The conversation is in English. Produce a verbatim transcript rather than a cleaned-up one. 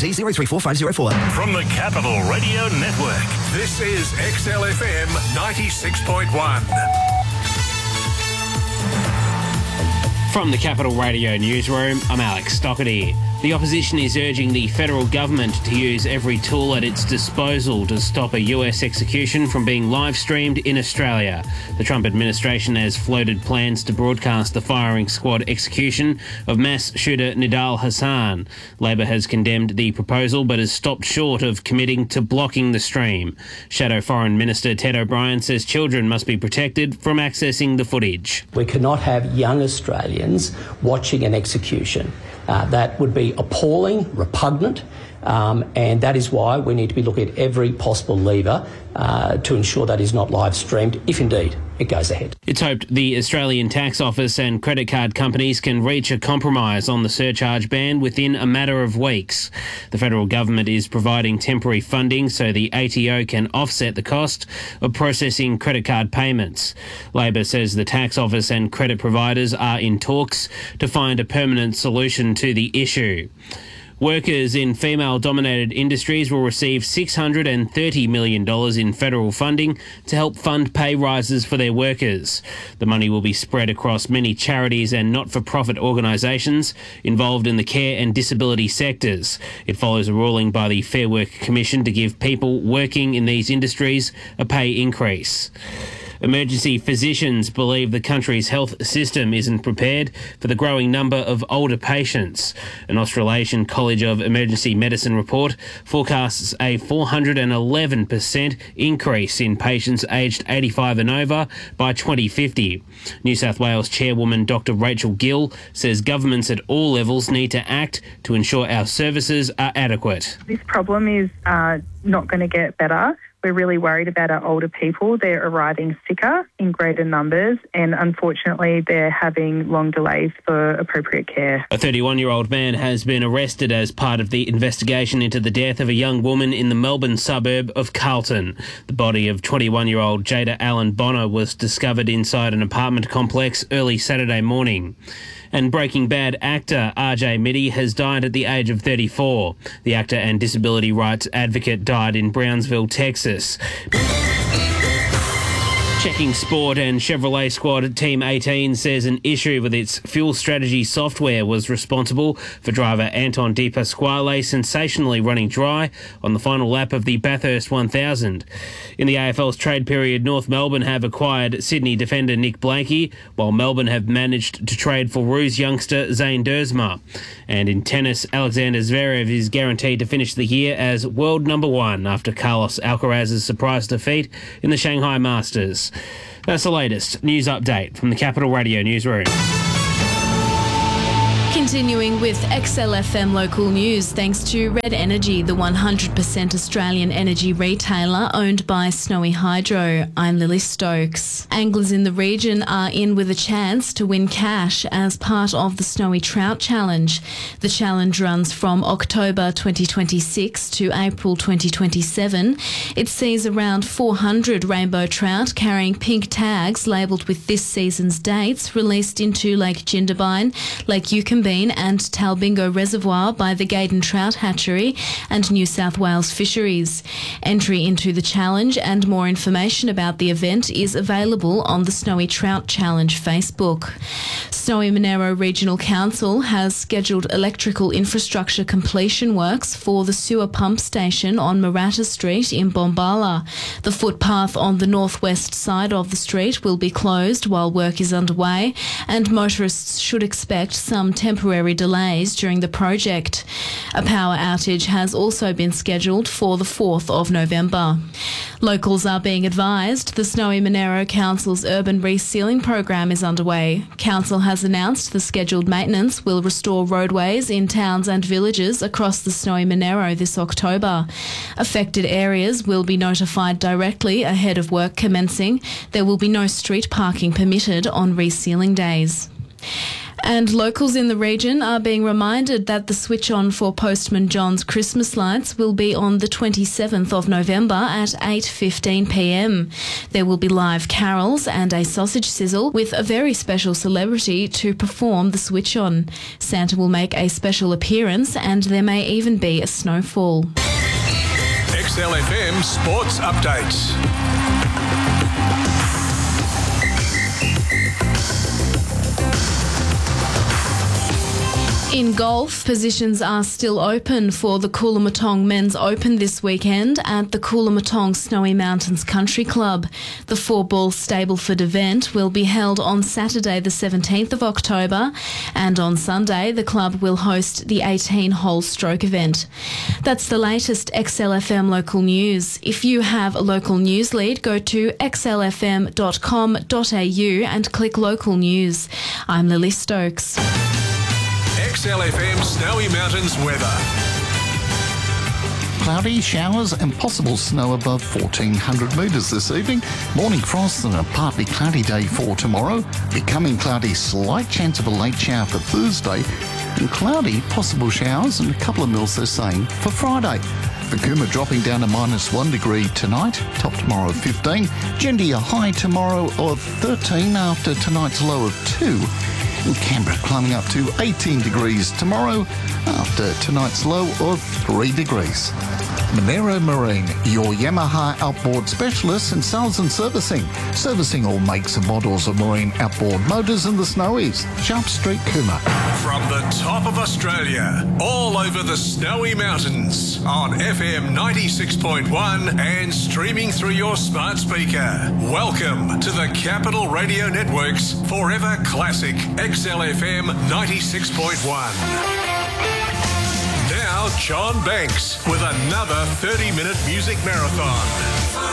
T zero three four five zero four. From the Capital Radio Network, this is X L F M ninety-six point one. From the Capital Radio Newsroom, I'm Alex Stockerty. The opposition is urging the federal government to use every tool at its disposal to stop a U S execution from being live-streamed in Australia. The Trump administration has floated plans to broadcast the firing squad execution of mass shooter Nidal Hassan. Labor has condemned the proposal but has stopped short of committing to blocking the stream. Shadow Foreign Minister Ted O'Brien says children must be protected from accessing the footage. We cannot have young Australians watching an execution. Uh, that would be appalling, repugnant, um, and that is why we need to be looking at every possible lever uh, to ensure that is not live streamed, if indeed it goes ahead. It's hoped the Australian Tax Office and credit card companies can reach a compromise on the surcharge ban within a matter of weeks. The federal government is providing temporary funding so the A T O can offset the cost of processing credit card payments. Labor says the Tax Office and credit providers are in talks to find a permanent solution to the issue. Workers in female-dominated industries will receive six hundred thirty million dollars in federal funding to help fund pay rises for their workers. The money will be spread across many charities and not-for-profit organisations involved in the care and disability sectors. It follows a ruling by the Fair Work Commission to give people working in these industries a pay increase. Emergency physicians believe the country's health system isn't prepared for the growing number of older patients. An Australasian College of Emergency Medicine report forecasts a four hundred eleven percent increase in patients aged eighty-five and over by twenty fifty. New South Wales Chairwoman Doctor Rachel Gill says governments at all levels need to act to ensure our services are adequate. This problem is uh, not going to get better. We're really worried about our older people. They're arriving sicker in greater numbers and unfortunately they're having long delays for appropriate care. A thirty-one-year-old man has been arrested as part of the investigation into the death of a young woman in the Melbourne suburb of Carlton. The body of twenty-one-year-old Jada Allen Bonner was discovered inside an apartment complex early Saturday morning. And Breaking Bad actor R J Mitte has died at the age of thirty-four. The actor and disability rights advocate died in Brownsville, Texas. Checking Sport and Chevrolet squad Team eighteen says an issue with its fuel strategy software was responsible for driver Anton De Pasquale sensationally running dry on the final lap of the Bathurst one thousand. In the A F L's trade period, North Melbourne have acquired Sydney defender Nick Blankie, while Melbourne have managed to trade for Roos youngster Zane Dersma. And in tennis, Alexander Zverev is guaranteed to finish the year as world number one after Carlos Alcaraz's surprise defeat in the Shanghai Masters. That's the latest news update from the Capital Radio Newsroom. Continuing with X L F M local news, thanks to Red Energy, the one hundred percent Australian energy retailer owned by Snowy Hydro. I'm Lily Stokes. Anglers in the region are in with a chance to win cash as part of the Snowy Trout Challenge. The challenge runs from October twenty twenty-six to April twenty twenty-seven. It sees around four hundred rainbow trout carrying pink tags labelled with this season's dates released into Lake Jindabyne, Lake Yucambine and Talbingo Reservoir by the Gaydon Trout Hatchery and New South Wales Fisheries. Entry into the challenge and more information about the event is available on the Snowy Trout Challenge Facebook. Snowy Monaro Regional Council has scheduled electrical infrastructure completion works for the sewer pump station on Maratta Street in Bombala. The footpath on the northwest side of the street will be closed while work is underway, and motorists should expect some temporary delays during the project. A power outage has also been scheduled for the fourth of November. Locals are being advised the Snowy Monaro Council's urban resealing program is underway. Council has announced the scheduled maintenance will restore roadways in towns and villages across the Snowy Monaro this October. Affected areas will be notified directly ahead of work commencing. There will be no street parking permitted on resealing days. And locals in the region are being reminded that the switch on for Postman John's Christmas lights will be on the twenty-seventh of November at eight fifteen p m. There will be live carols and a sausage sizzle with a very special celebrity to perform the switch on. Santa will make a special appearance and there may even be a snowfall. X L F M Sports Updates. In golf, positions are still open for the Coolamatong Men's Open this weekend at the Coolamatong Snowy Mountains Country Club. The four-ball Stableford event will be held on Saturday the seventeenth of October, and on Sunday the club will host the eighteen-hole stroke event. That's the latest X L F M local news. If you have a local news lead, go to x l f m dot com dot a u and click local news. I'm Lily Stokes. X L F M Snowy Mountains weather. Cloudy, showers and possible snow above fourteen hundred metres this evening. Morning frost and a partly cloudy day for tomorrow. Becoming cloudy, slight chance of a late shower for Thursday. And cloudy, possible showers and a couple of mils they're saying for Friday. Cooma dropping down to minus one degree tonight, top tomorrow of fifteen. Jindy a high tomorrow of thirteen after tonight's low of two. And Canberra climbing up to eighteen degrees tomorrow after tonight's low of three degrees. Monero Marine, your Yamaha outboard specialist in sales and servicing. Servicing all makes and models of marine outboard motors in the Snowies. Sharp Street, Cooma. From the top of Australia, all over the Snowy Mountains, on F M ninety-six point one and streaming through your smart speaker. Welcome to the Capital Radio Network's Forever Classic X L F M ninety-six point one. Now, John Banks with another thirty-minute music marathon.